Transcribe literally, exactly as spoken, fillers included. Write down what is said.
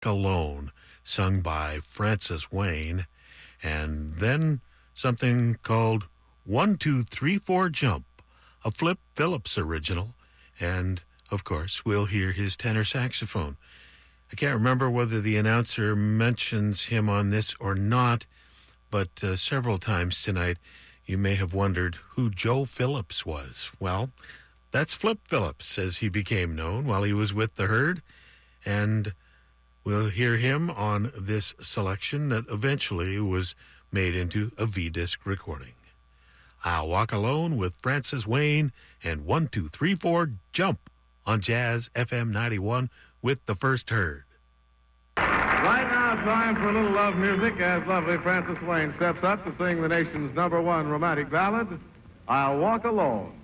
Alone, sung by Francis Wayne, and then something called One, Two, Three, Four, Jump, a Flip Phillips original, and, of course, we'll hear his tenor saxophone. I can't remember whether the announcer mentions him on this or not, but uh, several times tonight you may have wondered who Joe Phillips was. Well, that's Flip Phillips, as he became known while he was with the Herd, and we'll hear him on this selection that eventually was made into a V-disc recording. I'll Walk Alone with Francis Wayne and One, Two, Three, Four, Jump on Jazz F M ninety-one with the First Herd. Right now, time for a little love music as lovely Francis Wayne steps up to sing the nation's number one romantic ballad, I'll Walk Alone.